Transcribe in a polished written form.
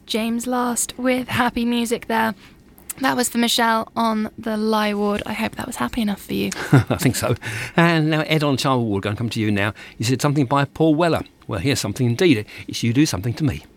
James Last with Happy Music there. That was for Michelle on the Lie Ward. I hope that was happy enough for you. I think so. And now Ed on Child Ward, going to come to you now. You said something by Paul Weller. Well, here's something indeed. It's You Do Something to Me.